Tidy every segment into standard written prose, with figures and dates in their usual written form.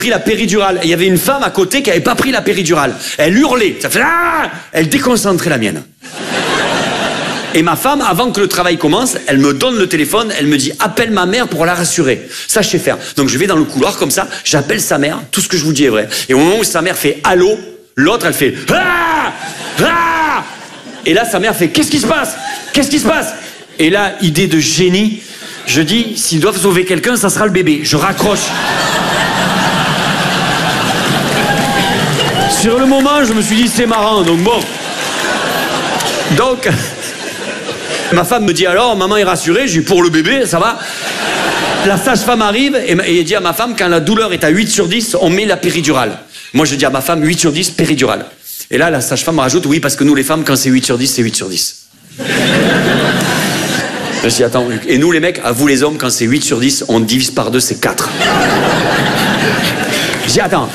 pris la péridurale. Et il y avait une femme à côté qui n'avait pas pris la péridurale. Elle hurlait. Ça fait ah! Elle déconcentrait la mienne. Et ma femme, avant que le travail commence, elle me donne le téléphone, elle me dit appelle ma mère pour la rassurer. Ça, je sais faire. Donc je vais dans le couloir comme ça, j'appelle sa mère, tout ce que je vous dis est vrai. Et au moment où sa mère fait allô, l'autre elle fait ah! Ah! Et là sa mère fait qu'est-ce qui se passe? Qu'est-ce qui se passe? Et là, idée de génie, je dis s'ils doivent sauver quelqu'un, ça sera le bébé. Je raccroche. Sur le moment, je me suis dit c'est marrant, donc bon. Donc ma femme me dit alors, maman est rassurée, je dis pour le bébé, ça va. La sage-femme arrive et dit à ma femme, quand la douleur est à 8 sur 10, on met la péridurale. Moi je dis à ma femme 8 sur 10, péridurale. Et là la sage-femme rajoute, oui parce que nous les femmes, quand c'est 8 sur 10, c'est 8 sur 10. Je dis attends, et nous les mecs, à vous les hommes, quand c'est 8 sur 10, on divise par 2, c'est 4. Je dis attends,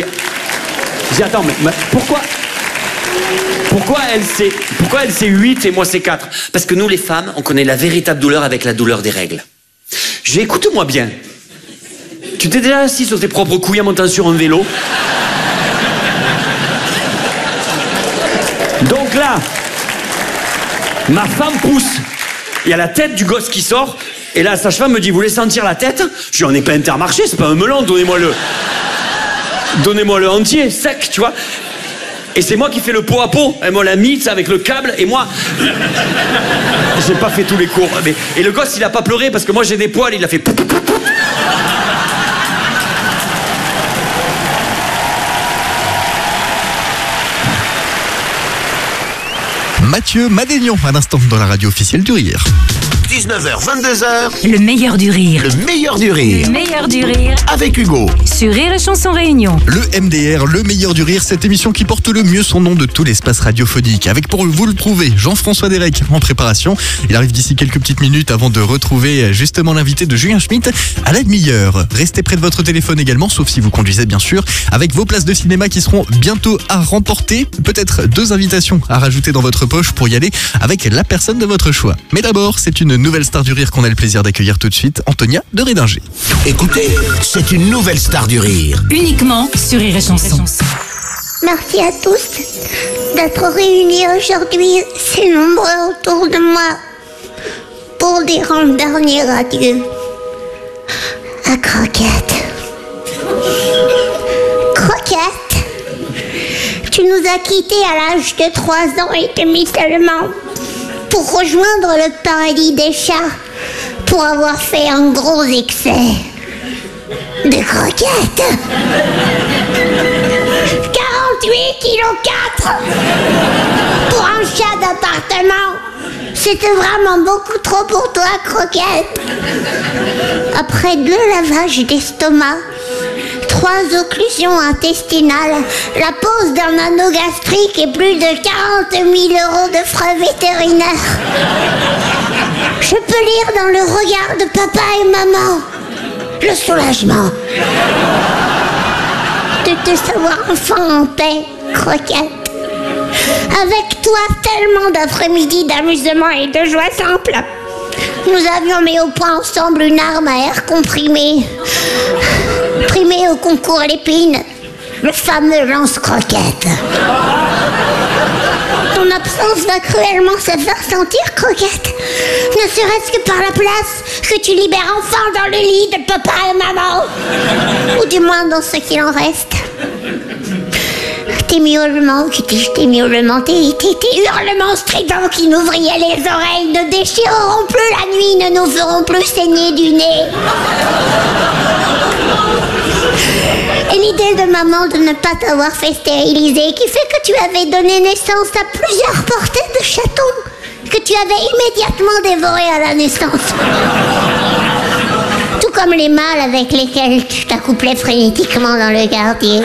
mais pourquoi elle c'est 8 et moi c'est 4? Parce que nous les femmes, on connaît la véritable douleur avec la douleur des règles. J'ai écoute-moi bien. Tu t'es déjà assis sur tes propres couilles en montant sur un vélo? Donc là, ma femme pousse. Il y a la tête du gosse qui sort. Et là, la sage-femme me dit, vous voulez sentir la tête? Je dis, on n'est pas Intermarché, c'est pas un melon, donnez-moi le entier, sec, tu vois. Et c'est moi qui fais le pot à pot. Elle me l'a mis avec le câble et moi... J'ai pas fait tous les cours. Et le gosse, il a pas pleuré parce que moi j'ai des poils, il a fait... Mathieu Madénion, à l'instant dans la radio officielle du Rire. 19h, 22h. Le meilleur du rire. Le meilleur du rire. Le meilleur du rire. Avec Hugo. Sur Rire et Chanson Réunion. Le MDR, le meilleur du rire, cette émission qui porte le mieux son nom de tout l'espace radiophonique. Avec pour vous le prouver, Jean-François Derek en préparation. Il arrive d'ici quelques petites minutes avant de retrouver justement l'invité de Julien Schmitt à la demi-heure. Restez près de votre téléphone également, sauf si vous conduisez bien sûr, avec vos places de cinéma qui seront bientôt à remporter. Peut-être 2 invitations à rajouter dans votre poche pour y aller avec la personne de votre choix. Mais d'abord, c'est une nouvelle star du rire qu'on a le plaisir d'accueillir tout de suite, Antonia de Rédinger. Écoutez, c'est une nouvelle star du rire. Uniquement sur Rire et Chanson. Merci à tous d'être réunis aujourd'hui, si nombreux autour de moi, pour dire un dernier adieu à Croquette. Croquette, tu nous as quittés à l'âge de 3 ans et demi seulement, pour rejoindre le paradis des chats, pour avoir fait un gros excès de croquettes. 48 kg 4 pour un chat d'appartement. C'était vraiment beaucoup trop pour toi, Croquette. Après 2 lavages d'estomac, 3 occlusions intestinales, la pose d'un anneau gastrique et plus de 40 000 € de frais vétérinaires. Je peux lire dans le regard de papa et maman le soulagement de te savoir enfin en paix, Croquette. Avec toi, tellement d'après-midi d'amusement et de joie simple. Nous avions mis au point ensemble une arme à air comprimé, primée au concours Lépine, le fameux lance-croquette. Ton absence va cruellement se faire sentir, Croquette. Ne serait-ce que par la place que tu libères enfin dans le lit de papa et maman. Ou du moins dans ce qu'il en reste. Tes miaulements, tes hurlements stridents qui nous vrillaient les oreilles ne déchireront plus la nuit, ne nous feront plus saigner du nez. Et l'idée de maman de ne pas t'avoir fait stériliser, qui fait que tu avais donné naissance à plusieurs portées de chatons, que tu avais immédiatement dévorés à la naissance. Tout comme les mâles avec lesquels tu t'accouplais frénétiquement dans le gardier.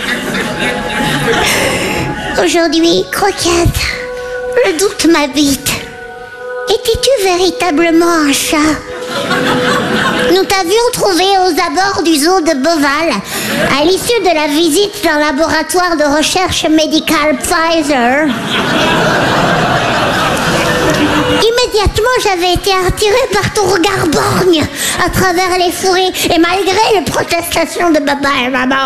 Aujourd'hui, Croquette, le doute m'habite. Étais-tu véritablement un chat? Nous t'avions trouvé aux abords du zoo de Beauval, à l'issue de la visite d'un laboratoire de recherche médicale Pfizer. Immédiatement, j'avais été attirée par ton regard borgne à travers les fourrés. Et malgré les protestations de papa et maman,